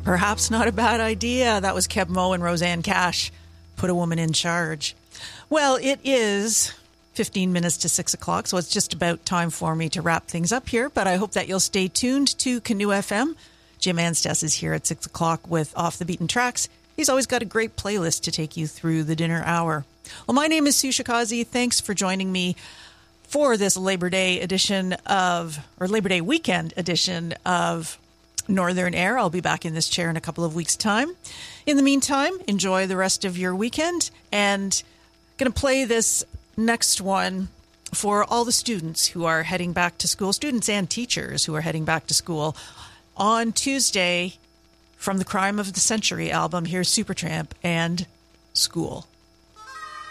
Perhaps not a bad idea. That was Keb Mo and Roseanne Cash. Put a woman in charge. Well, it is 15 minutes to 6 o'clock, so it's just about time for me to wrap things up here. But I hope that you'll stay tuned to Canoe FM. Jim Anstice is here at 6 o'clock with Off the Beaten Tracks. He's always got a great playlist to take you through the dinner hour. Well, my name is Sue Shikazi. Thanks for joining me for this Labor Day weekend edition of Northern Air. I'll be back in this chair in a couple of weeks' time. In the meantime, enjoy the rest of your weekend, and going to play this next one for all the students who are heading back to school, students and teachers who are heading back to school on Tuesday. From the Crime of the Century album, here's Supertramp and School.